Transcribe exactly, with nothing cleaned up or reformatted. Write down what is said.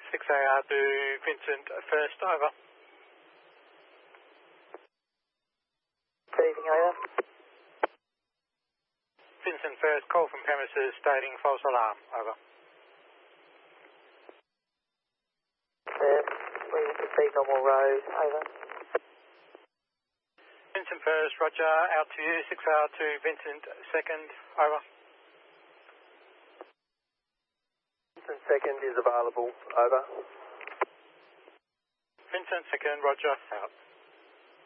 six A R to Vincent first, over. Briefing over. Vincent first, call from premises stating false alarm, over. First, we will proceed normal road, over. Vincent first, roger, out to you, six A R to Vincent second, over. Vincent second is available, over. Vincent second, roger, out.